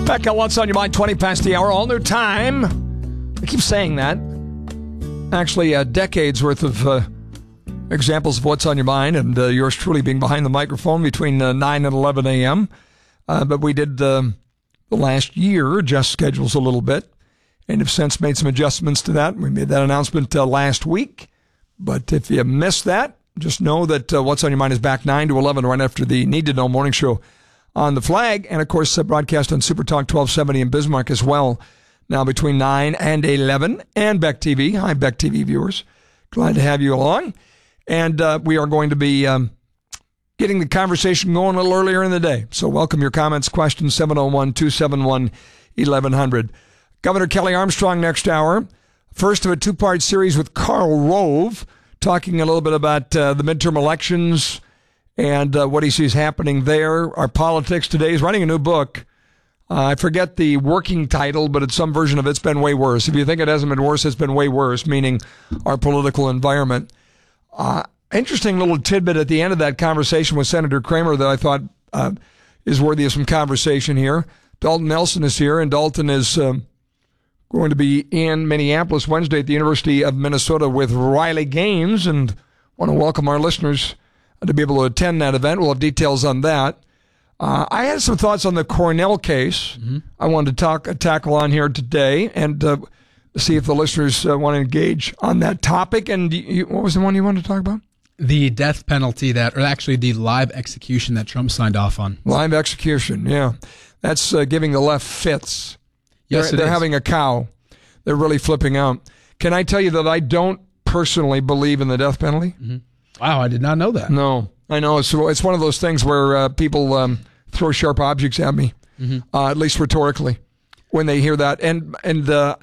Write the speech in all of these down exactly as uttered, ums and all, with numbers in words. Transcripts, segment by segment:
Back at What's on Your Mind, twenty past the hour, all new time. I keep saying that. Actually, uh, decades worth of uh, examples of what's on your mind, and uh, yours truly being behind the microphone between uh, nine and eleven a.m. Uh, but we did uh, the last year adjust schedules a little bit, and have since made some adjustments to that. We made that announcement uh, last week. But if you missed that, just know that uh, What's on Your Mind is back nine to eleven right after the Need to Know morning show on the Flag, and of course uh, broadcast on Super Talk twelve seventy in Bismarck as well, now between nine and eleven, and Beck T V. Hi, Beck T V viewers. Glad to have you along. And uh, we are going to be um, getting the conversation going a little earlier in the day. So welcome your comments, questions, seven oh one, two seven one, eleven hundred. Governor Kelly Armstrong next hour. First of a two-part series with Karl Rove, talking a little bit about uh, the midterm elections and uh, what he sees happening there. Our politics today. He's writing a new book. Uh, I forget the working title, but it's some version of It's Been Way Worse. If you think it hasn't been worse, it's been way worse, meaning our political environment. Uh, interesting little tidbit at the end of that conversation with Senator Kramer that I thought uh, is worthy of some conversation here. Dalton Nelson is here, and Dalton is um, going to be in Minneapolis Wednesday at the University of Minnesota with Riley Gaines, and want to welcome our listeners to be able to attend that event. We'll have details on that. Uh, I had some thoughts on the Cornell case. Mm-hmm. I wanted to talk, uh, tackle on here today and uh, see if the listeners uh, want to engage on that topic. And you, what was the one you wanted to talk about? The death penalty that, or actually the live execution that Trump signed off on. Live execution, yeah. That's uh, giving the left fits. Yes, They're, it they're is. having a cow. They're really flipping out. Can I tell you that I don't personally believe in the death penalty? Mm-hmm. Wow, I did not know that. No, I know. It's, it's one of those things where uh, people um, throw sharp objects at me, mm-hmm. uh, at least rhetorically, when they hear that. And and uh,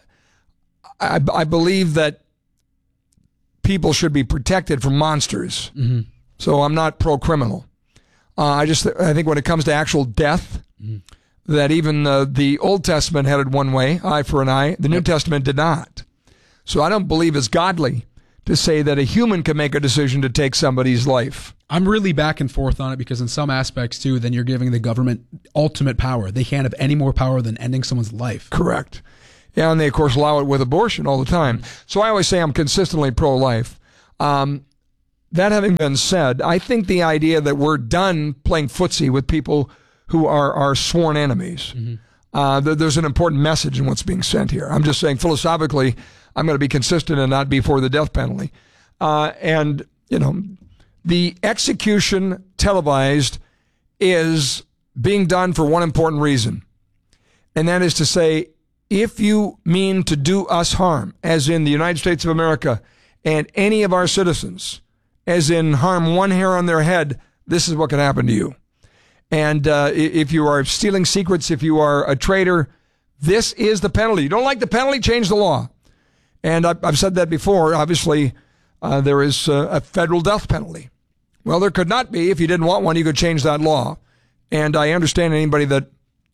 I, I believe that people should be protected from monsters. Mm-hmm. So I'm not pro-criminal. Uh, I just I think when it comes to actual death, mm-hmm. that even uh, the Old Testament had it one way, eye for an eye. The New yep. Testament did not. So I don't believe it's godly to say that a human can make a decision to take somebody's life. I'm really back and forth on it because in some aspects, too, then you're giving the government ultimate power. They can't have any more power than ending someone's life. Correct. Yeah, and they, of course, allow it with abortion all the time. So I always say I'm consistently pro-life. Um, that having been said, I think the idea that we're done playing footsie with people who are our sworn enemies, mm-hmm. uh, th- there's an important message in what's being sent here. I'm just saying philosophically, I'm going to be consistent and not be for the death penalty. Uh, and, you know, the execution televised is being done for one important reason. And that is to say, if you mean to do us harm, as in the United States of America, and any of our citizens, as in harm one hair on their head, this is what can happen to you. And uh, if you are stealing secrets, if you are a traitor, this is the penalty. You don't like the penalty? Change the law. And I've said that before. Obviously, uh, there is uh, a federal death penalty. Well, there could not be. If you didn't want one, you could change that law. And I understand anybody that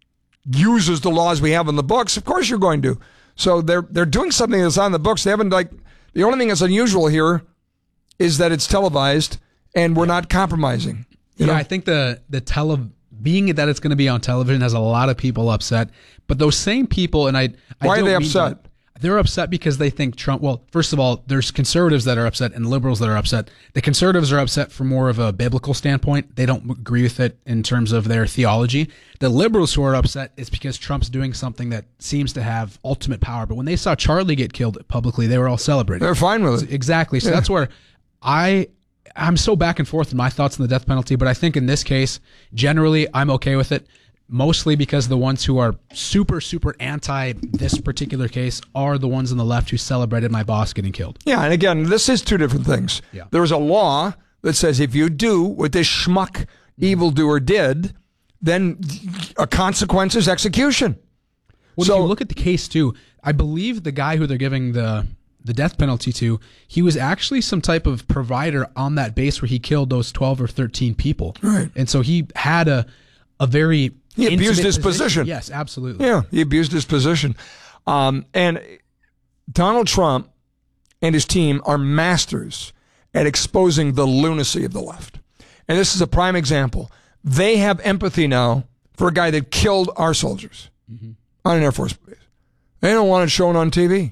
uses the laws we have in the books, of course you're going to. So they're they're doing something that's on the books. They haven't, like, the only thing that's unusual here is that it's televised and we're not compromising. You yeah, know? I think the the tele being that it's going to be on television has a lot of people upset. But those same people, and I, I why don't are they mean upset? That, they're upset because they think Trump. Well, first of all, there's conservatives that are upset and liberals that are upset. The conservatives are upset from more of a biblical standpoint. They don't agree with it in terms of their theology. The liberals who are upset is because Trump's doing something that seems to have ultimate power. But when they saw Charlie get killed publicly, they were all celebrating. They're fine with it. Exactly. So yeah. that's where I. I'm so back and forth in my thoughts on the death penalty, but I think in this case, generally, I'm okay with it. Mostly because the ones who are super, super anti this particular case are the ones on the left who celebrated my boss getting killed. Yeah, and again, this is two different things. Yeah. There is a law that says if you do what this schmuck evildoer did, then a consequence is execution. Well, so, if you look at the case, too, I believe the guy who they're giving the the death penalty to, he was actually some type of provider on that base where he killed those twelve or thirteen people. Right. And so he had a a very He abused his position. position. Yes, absolutely. Yeah, he abused his position. Um, and Donald Trump and his team are masters at exposing the lunacy of the left. And this is a prime example. They have empathy now for a guy that killed our soldiers. mm-hmm. on an Air Force base. They don't want it shown on T V.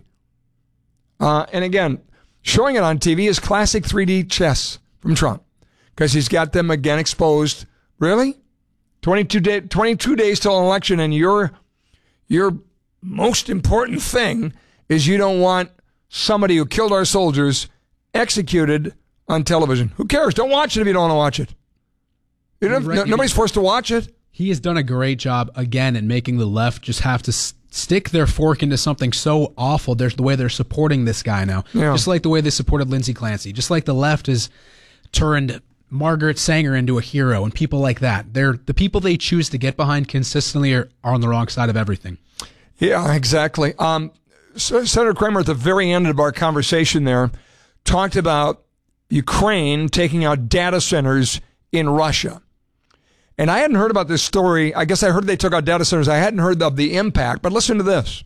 Uh, and again, showing it on T V is classic three D chess from Trump because he's got them again exposed. Really? twenty-two, day, twenty-two days till an election, and your, your most important thing is you don't want somebody who killed our soldiers executed on television. Who cares? Don't watch it if you don't want to watch it. You don't, right. no, nobody's forced to watch it. He has done a great job, again, in making the left just have to s- stick their fork into something so awful. There's the way they're supporting this guy now. Yeah. Just like the way they supported Lindsey Clancy. Just like the left has turned Margaret Sanger into a hero and people like that. They're the people they choose to get behind consistently are, are on the wrong side of everything. Yeah, exactly. Um, so Senator Kramer, at the very end of our conversation there, talked about Ukraine taking out data centers in Russia. And I hadn't heard about this story. I guess I heard they took out data centers. I hadn't heard of the impact, but listen to this.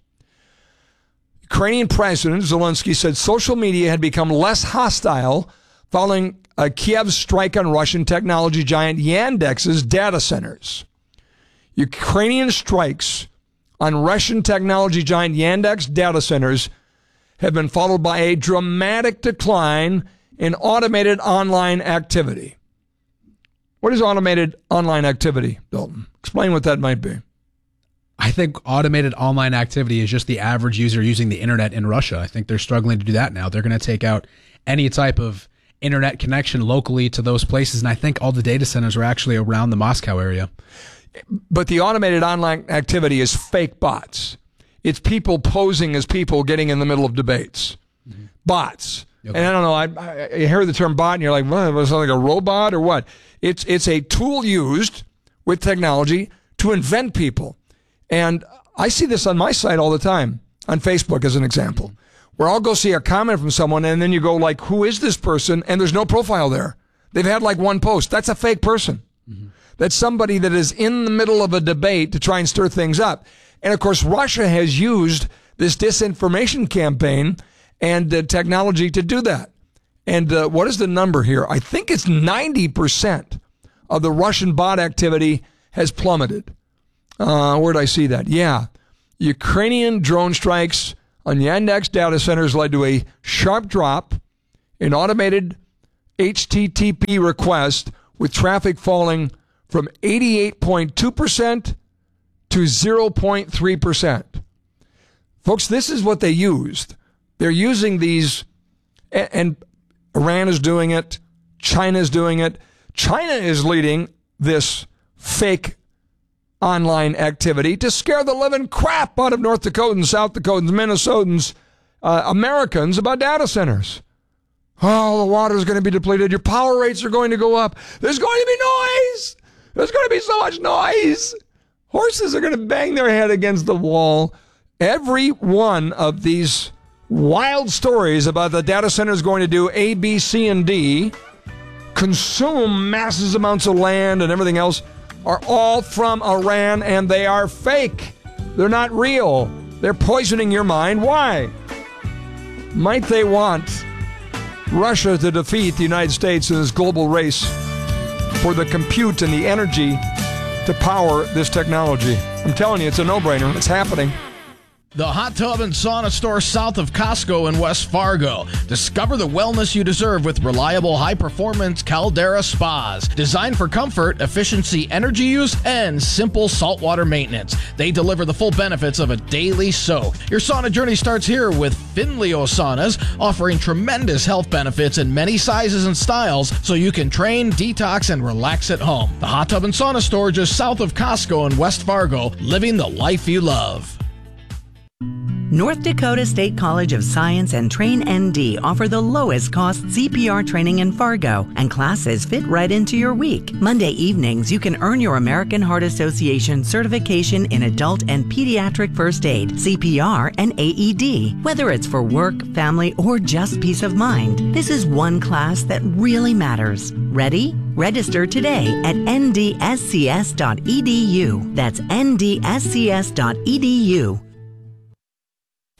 Ukrainian President Zelensky said social media had become less hostile following a Kiev strike on Russian technology giant Yandex's data centers. Ukrainian strikes on Russian technology giant Yandex data centers have been followed by a dramatic decline in automated online activity. What is automated online activity, Dalton? Explain what that might be. I think automated online activity is just the average user using the internet in Russia. I think they're struggling to do that now. They're going to take out any type of internet connection locally to those places, and I think all the data centers are actually around the Moscow area. But the automated online activity is fake bots. It's people posing as people getting in the middle of debates. Mm-hmm. Bots. Okay. And I don't know, I, I hear the term bot and you're like, well, was it like a robot or what? It's it's a tool used with technology to invent people. And I see this on my site all the time, on Facebook as an example, where I'll go see a comment from someone and then you go like, who is this person? And there's no profile there. They've had like one post. That's a fake person. Mm-hmm. That's somebody that is in the middle of a debate to try and stir things up. And of course, Russia has used this disinformation campaign and uh, technology to do that. And uh, what is the number here? I think it's ninety percent of the Russian bot activity has plummeted. Uh, where did I see that? Yeah. Ukrainian drone strikes on Yandex data centers led to a sharp drop in automated H T T P requests, with traffic falling from eighty-eight point two percent to zero point three percent. Folks, this is what they used. They're using these, and Iran is doing it. China is doing it. China is leading this fake online activity to scare the living crap out of North Dakotans, South Dakotans, Minnesotans, uh, Americans about data centers. Oh, the water is going to be depleted. Your power rates are going to go up. There's going to be noise. There's going to be so much noise. Horses are going to bang their head against the wall. Every one of these wild stories about the data centers going to do A, B, C, and D, consume massive amounts of land and everything else, are all from Iran, and they are fake. They're not real. They're poisoning your mind. Why? Might they want Russia to defeat the United States in this global race for the compute and the energy to power this technology? I'm telling you, it's a no-brainer. It's happening. The Hot Tub and Sauna Store south of Costco in West Fargo. Discover the wellness you deserve with reliable, high-performance Caldera spas. Designed for comfort, efficiency, energy use, and simple saltwater maintenance. They deliver the full benefits of a daily soak. Your sauna journey starts here with Finleo Saunas, offering tremendous health benefits in many sizes and styles so you can train, detox, and relax at home. The Hot Tub and Sauna Store just south of Costco in West Fargo, living the life you love. North Dakota State College of Science and Train N D offer the lowest cost C P R training in Fargo, and classes fit right into your week. Monday evenings, you can earn your American Heart Association certification in adult and pediatric first aid, C P R, and A E D. Whether it's for work, family, or just peace of mind, this is one class that really matters. Ready? Register today at N D S C S dot E D U. That's N D S C S dot E D U.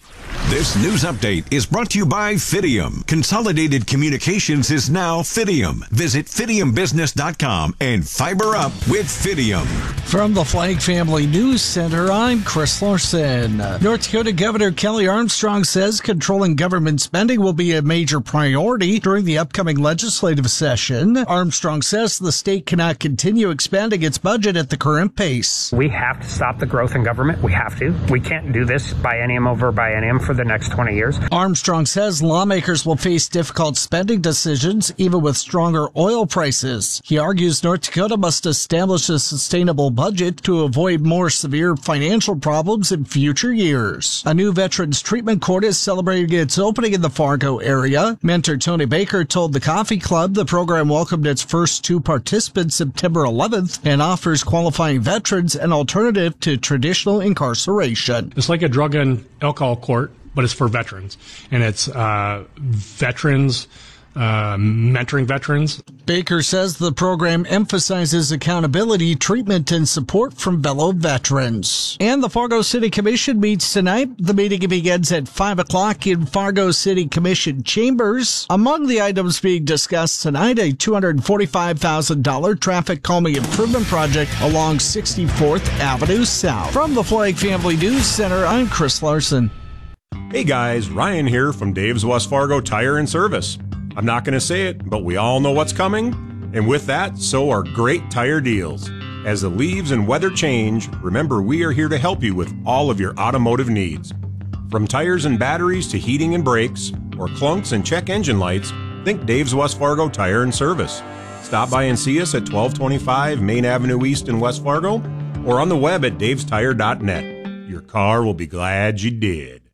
This news update is brought to you by Fidium. Consolidated Communications is now Fidium. Visit fidium business dot com and fiber up with Fidium. From the Flagg Family News Center, I'm Chris Larson. North Dakota Governor Kelly Armstrong says controlling government spending will be a major priority during the upcoming legislative session. Armstrong says the state cannot continue expanding its budget at the current pace. We have to stop the growth in government. We have to. We can't do this biennium over biennium for the next twenty years. Armstrong says lawmakers will face difficult spending decisions even with stronger oil prices. He argues North Dakota must establish a sustainable budget to avoid more severe financial problems in future years. A new Veterans Treatment Court is celebrating its opening in the Fargo area. Mentor Tony Baker told the Coffee Club the program welcomed its first two participants September eleventh and offers qualifying veterans an alternative to traditional incarceration. It's like a drug and alcohol court, but it's for veterans. And it's uh, veterans uh, mentoring veterans. Baker says the program emphasizes accountability, treatment, and support from fellow veterans. And the Fargo City Commission meets tonight. The meeting begins at five o'clock in Fargo City Commission chambers. Among the items being discussed tonight, a two hundred forty-five thousand dollars traffic calming improvement project along sixty-fourth Avenue South. From the Flagg Family News Center, I'm Chris Larson. Hey guys, Ryan here from Dave's West Fargo Tire and Service. I'm not going to say it, but we all know what's coming. And with that, so are great tire deals. As the leaves and weather change, remember we are here to help you with all of your automotive needs. From tires and batteries to heating and brakes, or clunks and check engine lights, think Dave's West Fargo Tire and Service. Stop by and see us at twelve twenty-five Main Avenue East in West Fargo, or on the web at daves tire dot net. Your car will be glad you did.